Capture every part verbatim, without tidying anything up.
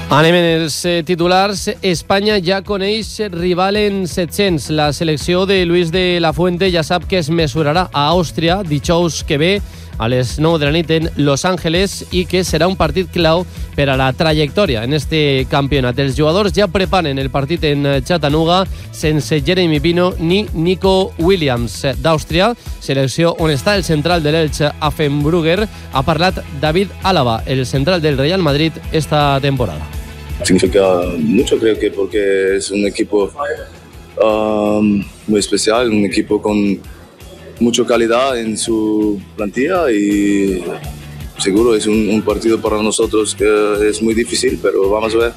Anem en els eh, titulars. Espanya ja coneix rival en set-cents. La selecció de Luis de la Fuente ja sap que es mesurarà a Àustria dijous que ve a les nou de la nit en Los Ángeles i que serà un partit clau per a la trajectòria en este campionat. Els jugadors ja preparen el partit en Chattanooga sense Jeremy Pino ni Nico Williams d'Àustria, selecció on està el central de l'Elche Affenbrugger. Ha parlat David Álava, el central del Real Madrid esta temporada. Significa mucho, creo que porque es un equipo um, muy especial, un equipo con mucha calidad en su plantilla y seguro es un, un partido para nosotros que es muy difícil, pero vamos a ver.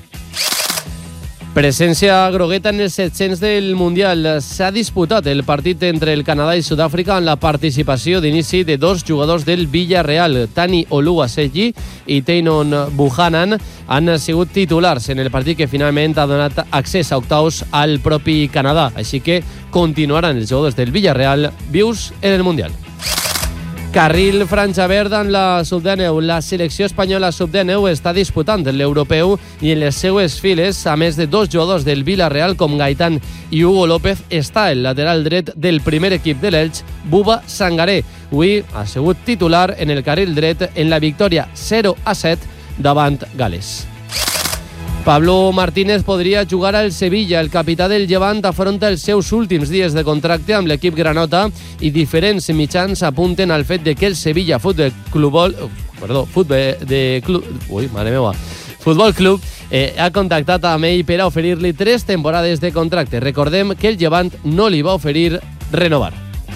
Presència grogueta en els set-cents del Mundial. S'ha disputat el partit entre el Canadà i Sud-àfrica amb la participació d'inici de dos jugadors del Villarreal. Tani Oluwaseyi i Taynon Buchanan han sigut titulars en el partit que finalment ha donat accés a octaus al propi Canadà. Així que continuaran els jugadors del Villarreal vius en el Mundial. Carril franja verda en la sub dinou. La selecció espanyola sub dinou està disputant l'europeu i en les seues files, a més de dos jugadors del Villarreal com Gaitán i Hugo López, està el lateral dret del primer equip de l'Elx, Buba Sangaré. Avui ha sigut titular en el carril dret en la victòria zero a set davant Gales. Pablo Martínez podria jugar al Sevilla. El capità del Llevant afronta els seus últims dies de contracte amb l'equip granota i diferents mitjans apunten al fet de que el Sevilla Futbol Club, perdó, Futbol de Club, ui, mare meva, Futbol Club eh, ha contactat amb ell per a oferir-li tres temporades de contracte. Recordem que el Llevant no li va oferir renovar.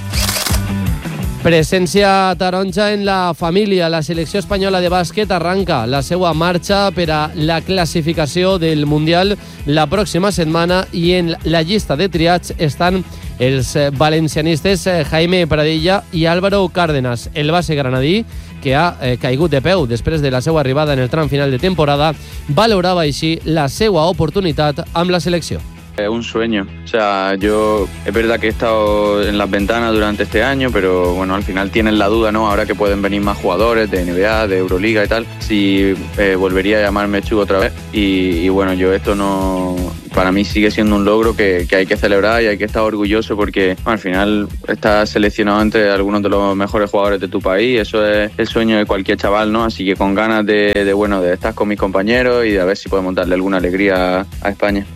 Presència taronja en la família. La selecció espanyola de bàsquet arranca la seva marxa per a la classificació del Mundial la pròxima setmana i en la llista de triats estan els valencianistes Jaime Pradilla i Álvaro Cárdenas. El base granadí, que ha eh, caigut de peu després de la seva arribada en el tram final de temporada, valorava així la seva oportunitat amb la selecció. Es un sueño, o sea, yo es verdad que he estado en las ventanas durante este año, pero bueno, al final tienen la duda, ¿no? Ahora que pueden venir más jugadores de N B A, de Euroliga y tal, si eh, volvería a llamarme Chu otra vez y, y bueno, yo esto no, para mí sigue siendo un logro que, que hay que celebrar y hay que estar orgulloso porque bueno, al final estás seleccionado entre algunos de los mejores jugadores de tu país, eso es el sueño de cualquier chaval, ¿no? Así que con ganas de, de bueno, de estar con mis compañeros y de a ver si podemos darle alguna alegría a España.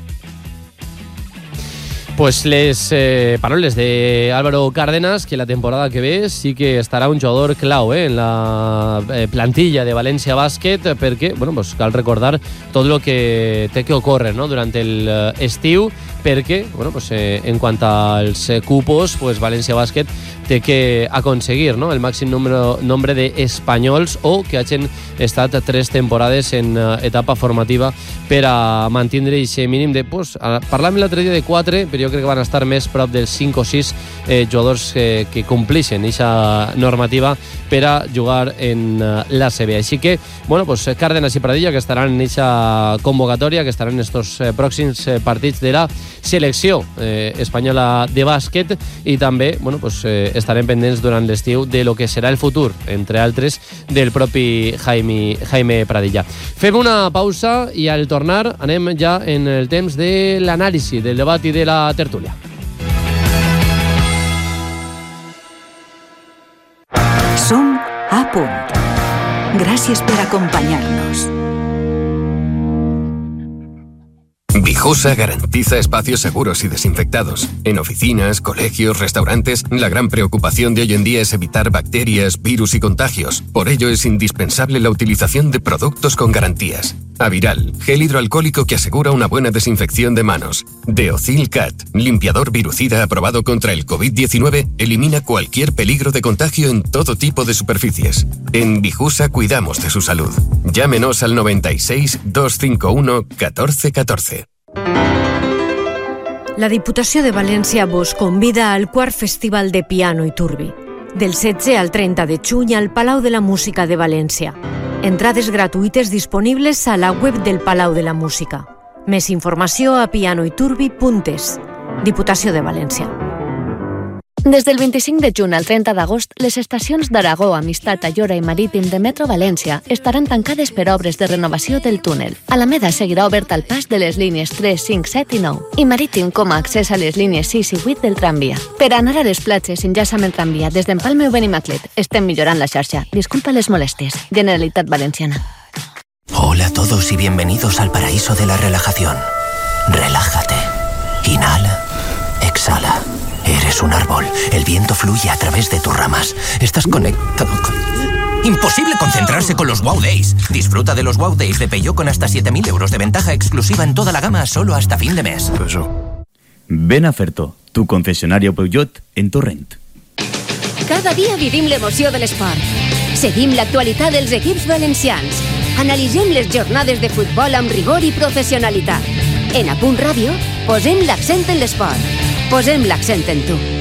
Pues les eh, paraules de Álvaro Cárdenas, que la temporada que ve sí que estarà un jugador clau eh, en la eh, plantilla de València Bàsquet, perquè bueno, pues cal recordar tot el que té que ocórrer, no? Durant l'estiu, perquè bueno, pues, eh, en quant als cupos, pues, València Bàsquet té que aconseguir, no? El màxim número, nombre d'espanyols o que hagin estat tres temporades en uh, etapa formativa per a mantindre aquest mínim de... Pues, parlàvem l'altre dia de quatre, però jo crec que van estar més prop dels cinc o sis eh, jugadors que, que complixen aquesta normativa per a jugar en uh, l'A C B. Així que, bueno, pues, Cárdenas i Pradilla, que estaran en aquesta convocatòria, que estaran en estos eh, pròxims eh, partits de la selecció eh, espanyola de bàsquet i també, bueno, pues, eh, estarem pendents durant l'estiu de lo que serà el futur, entre altres, del propi Jaime, Jaime Pradilla. Fem una pausa i al tornar anem ja en el temps de l'anàlisi, del debat i de la tertúlia. Som a punt. Gràcies per acompanyar-nos. Vijosa garantiza espacios seguros y desinfectados. En oficinas, colegios, restaurantes, la gran preocupación de hoy en día es evitar bacterias, virus y contagios. Por ello es indispensable la utilización de productos con garantías. Aviral, gel hidroalcohólico que asegura una buena desinfección de manos. Deocil Cat, limpiador virucida aprobado contra el covid diecinueve, elimina cualquier peligro de contagio en todo tipo de superficies. En Vijusa cuidamos de su salud. Llámenos al noventa y seis, doscientos cincuenta y uno, catorce catorce. La Diputació de València vos convida al quart Festival de Piano i Turbi, del setze al trenta de juny al Palau de la Música de València. Entrades gratuïtes disponibles a la web del Palau de la Música. Més informació a pianoiturbi punt es. Diputació de València. Des del vint-i-cinc de juny al trenta d'agost, les estacions d'Aragó, Amistat, Ayora i Marítim de Metro València estaran tancades per obres de renovació del túnel. Alameda seguirà obert al pas de les línies tres, cinc, set i nou i Marítim com a accés a les línies sis i vuit del tramvia. Per anar a les platges, enllaça amb el tramvia des d'Empalme o Benimaclet. Estem millorant la xarxa. Disculpa les molèsties. Generalitat Valenciana. Hola a todos y bienvenidos al paraíso de la relajación. Relájate. Inhala. Exhala. Eres un árbol. El viento fluye a través de tus ramas. Estás conectado con... Imposible concentrarse con los Wow Days. Disfruta de los Wow Days de Peugeot con hasta siete mil euros de ventaja exclusiva en toda la gama solo hasta fin de mes. Ven a Ferto, tu concesionario Peugeot en Torrent. Cada dia vivim l'emoció de l'esport. Seguim l'actualitat dels equips valencians. Analitzem les jornades de futbol amb rigor i professionalitat. En A Punt Ràdio posem l'accent en l'esport. Posem l'accent en tu.